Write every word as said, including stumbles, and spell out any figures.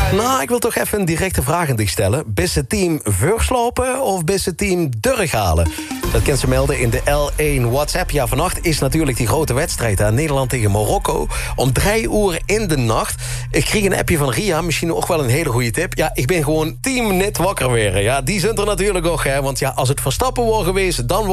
Nou, ik wil toch even een directe vraag aan dich stellen. Bist het team verslopen of bist het team durghalen? Dat kan ze melden in de L één WhatsApp. Ja, vannacht is natuurlijk die grote wedstrijd aan Nederland tegen Marokko. Om drie uur in de nacht. Ik kreeg een appje van Ria, misschien ook wel een hele goede tip. Ja, ik ben gewoon team net wakker weer. Ja, die zijn er natuurlijk ook, hè. Want ja, als het Verstappen wordt geweest, dan